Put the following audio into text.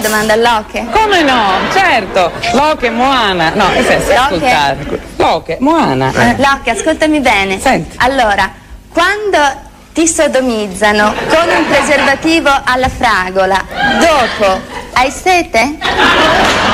domanda a Loche? Come no? Certo. Loche, Moana. No, ascoltare. Loche, Moana. Loche, ascoltami bene. Senti. Allora, quando ti sodomizzano con un preservativo alla fragola, dopo hai sete?